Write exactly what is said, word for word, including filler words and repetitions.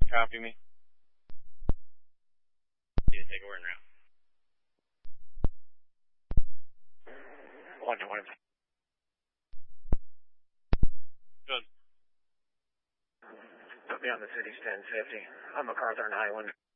Copy me. Yeah, take a word route. One twenty. Good. Put me on the city's ten fifty. I'm MacArthur and Highland.